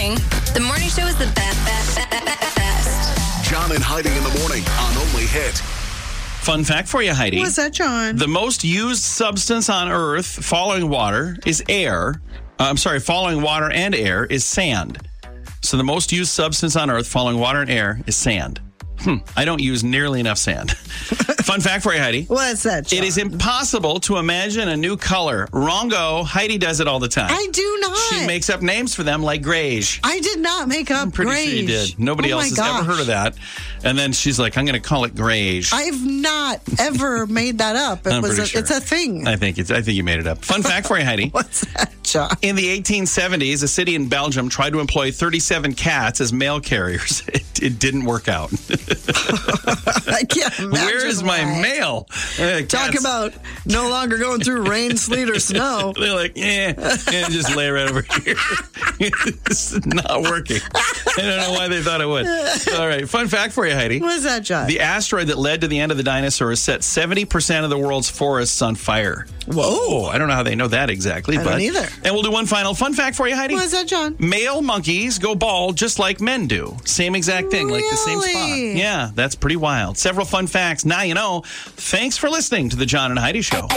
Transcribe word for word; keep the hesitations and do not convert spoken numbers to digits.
morning. The morning show is the best, best, best, best. John and Heidi in the morning on Only Hit. Fun fact for you, Heidi. What's that, John? The most used substance on Earth following water is air. Uh, I'm sorry, following water and air is sand. So the most used substance on Earth following water and air is sand. Hmm. I don't use nearly enough sand. Fun fact for you, Heidi. What's that, John? It is impossible to imagine a new color. Wrongo. Heidi does it all the time. I do not. She makes up names for them like greige. I did not make up I'm pretty greige. sure you did. Nobody oh else has gosh. ever heard of that. And then she's like, I'm going to call it greige. I've not ever made that up. It I'm was pretty a, sure. It's a thing. I think it's. I think you made it up. Fun fact for you, Heidi. What's that, John? In the eighteen seventies, a city in Belgium tried to employ thirty-seven cats as mail carriers. It, it didn't work out. I can't imagine Where is my why. mail? Uh, Talk cats- about no longer going through rain, sleet, or snow. They're like, yeah, yeah, just lay right over here. This is not working. I don't know why they thought it would. All right, fun fact for you, Heidi. What's that, John? The asteroid that led to the end of the dinosaurs set seventy percent of the world's forests on fire. Whoa. I don't know how they know that exactly. I but don't either. And we'll do one final fun fact for you, Heidi. What's that, John? Male monkeys go bald just like men do. Same exact thing, like the same spot. Really? Yeah, that's pretty wild. Several fun facts. Now you know. Thanks for listening to the John and Heidi Show.